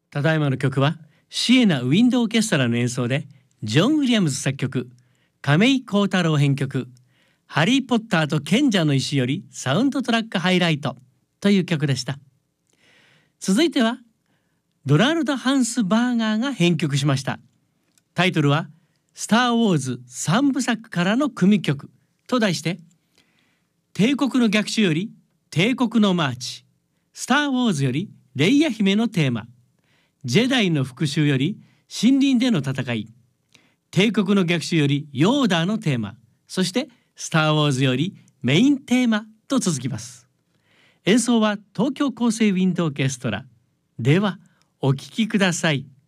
ただいまの曲はシエナ・ウィンド・オーケストラの演奏で、ジョン・ウィリアムズ作曲、亀井幸太郎編曲、ハリー・ポッターと賢者の石よりサウンドトラックハイライトという曲でした。続いてはドナルド・ハンス・バーガーが編曲しました。タイトルはスター・ウォーズ3部作からの組曲と題して、帝国の逆襲より帝国のマーチ、スター・ウォーズよりレイヤ姫のテーマ、ジェダイの復讐より森林での戦い、帝国の逆襲よりヨーダーのテーマ、そしてスター・ウォーズよりメインテーマと続きます。演奏は東京厚生ウィンドオーケストラ。ではお聴きください。